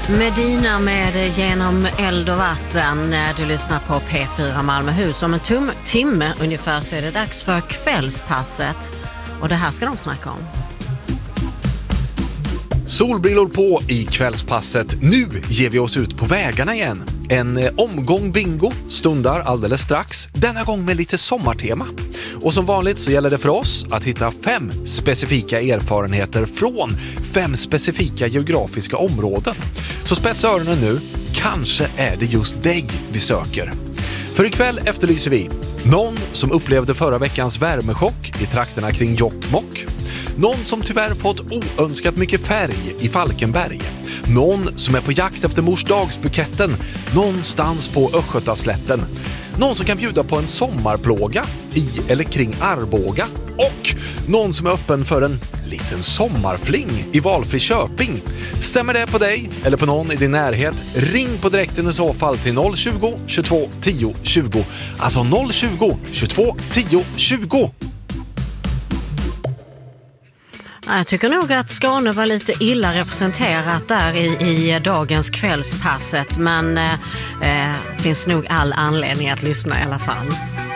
Medina med Genom eld och vatten. Du lyssnar på P4 Malmöhus. Om en timme ungefär så är det dags för kvällspasset. Och det här ska de snacka om. Solbrillor på i kvällspasset. Nu ger vi oss ut på vägarna igen. En omgång bingo stundar alldeles strax. Denna gång med lite sommartema. Och som vanligt så gäller det för oss att hitta 5 specifika erfarenheter från 5 specifika geografiska områden. Så spetsa öronen nu. Kanske är det just dig vi söker. För ikväll efterlyser vi någon som upplevde förra veckans värmechock i trakterna kring Jokkmokk. Någon som tyvärr fått oönskat mycket färg i Falkenberg. Någon som är på jakt efter morsdagsbuketten någonstans på Östgötaslätten. Någon som kan bjuda på en sommarplåga i eller kring Arboga. Och någon som är öppen för en liten sommarfling i valfri Köping. Stämmer det på dig eller på någon i din närhet? Ring på direkten i så fall till 020 22 10 20. Alltså 020 22 10 20. Jag tycker nog att Skåne var lite illa representerat där i dagens kvällspasset. Men finns nog all anledning att lyssna i alla fall.